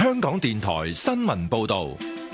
香港電台新聞報道。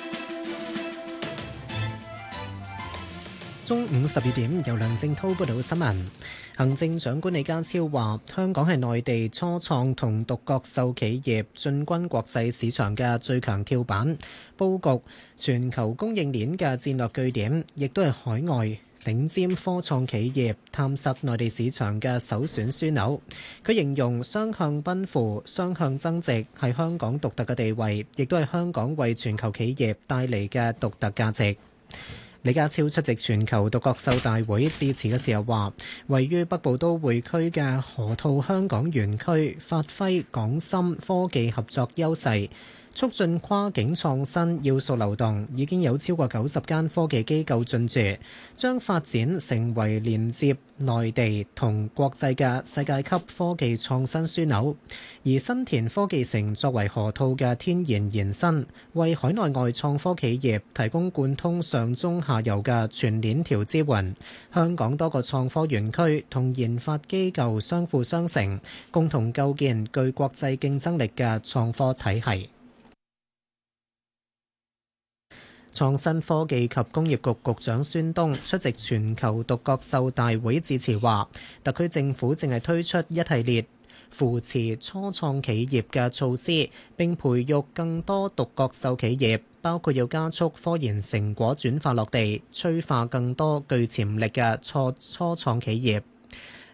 中午12點，由梁正滔報道新聞。行政長官李家超話：香港係內地初創同獨角獸企業進軍國際市場嘅最強跳板，佈局全球供應鏈嘅戰略據點，亦都係海外頂尖科創企業探索內地市場嘅首選樞紐。佢形容雙向奔赴、雙向增值係香港獨特嘅地位，亦都係香港為全球企業帶嚟嘅獨特價值。李家超出席全球獨角獸大會致辭嘅時候話，位於北部都會區嘅河套香港園區發揮港深科技合作優勢，促進跨境創新要素流動，已經有超過90間科技機構進駐，將發展成為連接內地同國際嘅世界級科技創新樞紐。而新田科技城作為河套嘅天然延伸，為海內外創科企業提供貫通上中下游嘅全鏈條支援。香港多個創科園區同研發機構相輔相成，共同構建具國際競爭力嘅創科體系。創新科技及工業局局長孫東出席全球獨角獸大會致辭話，特區政府正係推出一系列扶持初創企業嘅措施，並培育更多獨角獸企業，包括要加速科研成果轉化落地，催化更多具潛力嘅初創企業。